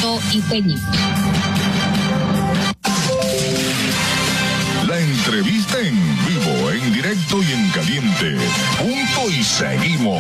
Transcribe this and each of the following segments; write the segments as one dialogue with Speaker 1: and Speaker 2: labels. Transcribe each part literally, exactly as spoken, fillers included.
Speaker 1: punto y seguimos.
Speaker 2: La entrevista en vivo, en directo y en caliente. Punto y seguimos.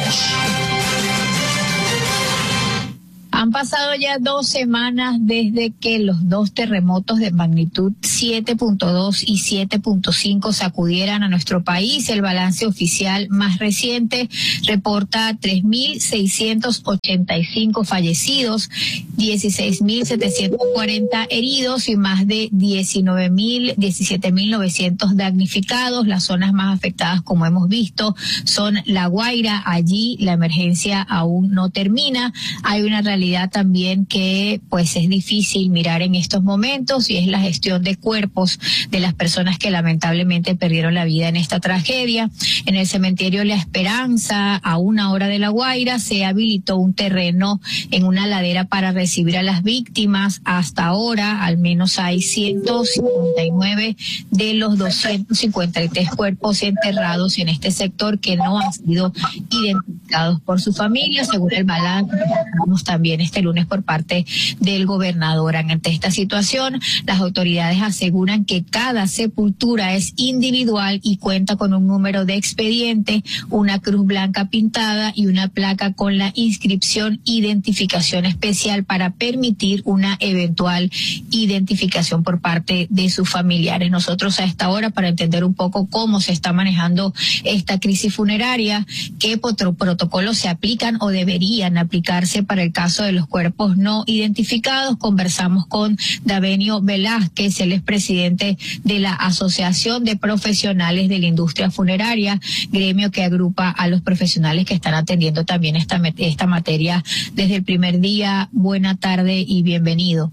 Speaker 1: Han pasado ya dos semanas desde que los dos terremotos de magnitud siete punto dos y siete punto cinco sacudieran a nuestro país. El balance oficial más reciente reporta tres mil seiscientos ochenta y cinco fallecidos, dieciséis mil setecientos cuarenta heridos y más de diecinueve mil, diecisiete mil novecientos damnificados. Las zonas más afectadas, como hemos visto, son La Guaira. Allí la emergencia aún no termina. Hay una realidad también que pues es difícil mirar en estos momentos, y es la gestión de cuerpos de las personas que lamentablemente perdieron la vida en esta tragedia. En el cementerio La Esperanza, a una hora de La Guaira, se habilitó un terreno en una ladera para recibir a las víctimas. Hasta ahora al menos hay ciento cincuenta y nueve de los doscientos cincuenta y tres cuerpos enterrados en este sector que no han sido identificados por su familia, según el balance que tenemos también este lunes por parte del gobernador. Ante esta situación, las autoridades aseguran que cada sepultura es individual y cuenta con un número de expediente, una cruz blanca pintada y una placa con la inscripción identificación especial para permitir una eventual identificación por parte de sus familiares. Nosotros a esta hora, para entender un poco cómo se está manejando esta crisis funeraria, qué protocolos se aplican o deberían aplicarse para el caso de los cuerpos no identificados, conversamos con Davenio Velázquez, él es presidente de la Asociación de Profesionales de la Industria Funeraria, gremio que agrupa a los profesionales que están atendiendo también esta, esta materia desde el primer día. Buena tarde y bienvenido.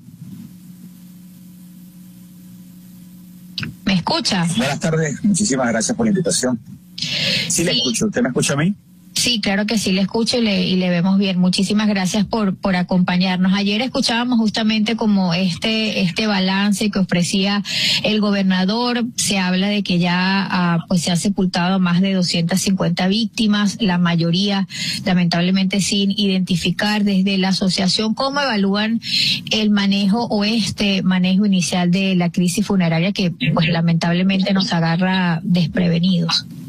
Speaker 1: ¿Me escucha?
Speaker 3: Buenas tardes, muchísimas gracias por la invitación. Sí, sí. Le escucho. ¿Usted me escucha a mí?
Speaker 1: Sí, claro que sí, le escucho y le, y le vemos bien. Muchísimas gracias por, por acompañarnos. Ayer escuchábamos justamente como este, este balance que ofrecía el gobernador. Se habla de que ya ah, pues se han sepultado más de doscientas cincuenta víctimas, la mayoría lamentablemente sin identificar. Desde la asociación, ¿cómo evalúan el manejo o este manejo inicial de la crisis funeraria que pues lamentablemente nos agarra desprevenidos?